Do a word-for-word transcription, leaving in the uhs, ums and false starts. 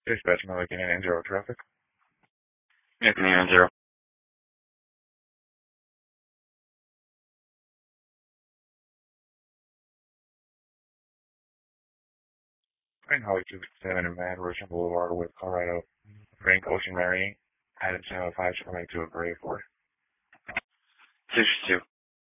Dispatch Milligan and zero traffic. Yeah, Canadian zero. Frank Holly two seven in Mad Ocean Boulevard with Colorado. Frank Ocean Mary. Item seven oh five, trying to a grave for. six two.